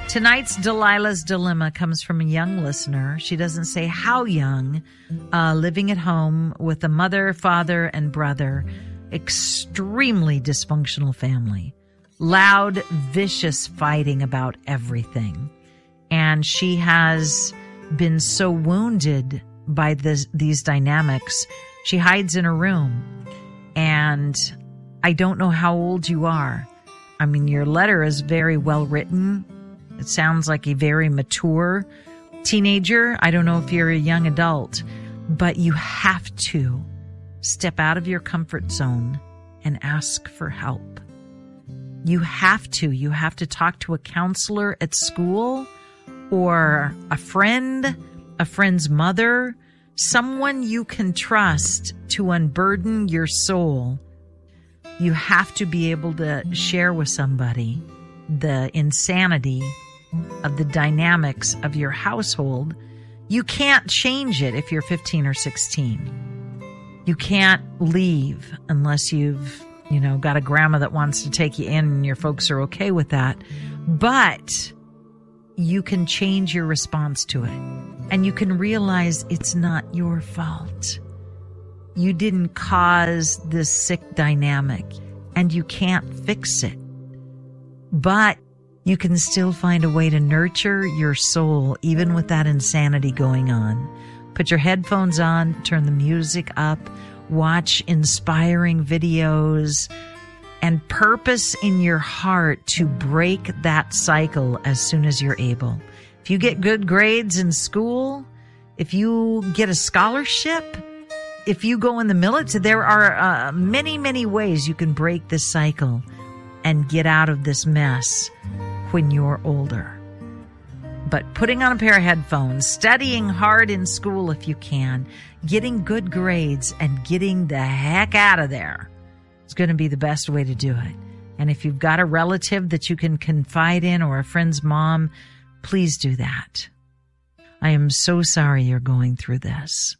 Tonight's Delilah's Dilemma comes from a young listener. She doesn't say how young, living at home with a mother, father, and brother. Extremely dysfunctional family. Loud, vicious fighting about everything. And she has been so wounded by these dynamics. She hides in her room. And I don't know how old you are. I mean, your letter is very well written. It sounds like a very mature teenager. I don't know if you're a young adult, but you have to step out of your comfort zone and ask for help. You have to. You have to talk to a counselor at school or a friend's mother, someone you can trust to unburden your soul. You have to be able to share with somebody the insanity of the dynamics of your household. You can't change it if you're 15 or 16. You can't leave unless you've, got a grandma that wants to take you in and your folks are okay with that. But you can change your response to it. And you can realize it's not your fault. You didn't cause this sick dynamic and you can't fix it. But you can still find a way to nurture your soul, even with that insanity going on. Put your headphones on, turn the music up, watch inspiring videos, and purpose in your heart to break that cycle as soon as you're able. If you get good grades in school, if you get a scholarship, if you go in the military, there are many, many ways you can break this cycle and get out of this mess when you're older. But putting on a pair of headphones, studying hard in school if you can, getting good grades, and getting the heck out of there is going to be the best way to do it. And if you've got a relative that you can confide in or a friend's mom, please do that. I am so sorry you're going through this.